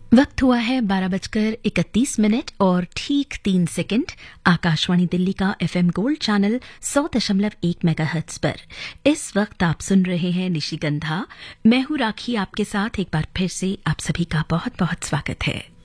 वक्त हुआ है 12:31 और ठीक 3 सेकंड। आकाशवाणी दिल्ली का एफएम गोल्ड चैनल 100.1 मेगाहर्ट्ज पर इस वक्त आप सुन रहे हैं निशिगंधा। मैं हूं राखी, आपके साथ एक बार फिर से आप सभी का बहुत बहुत स्वागत है।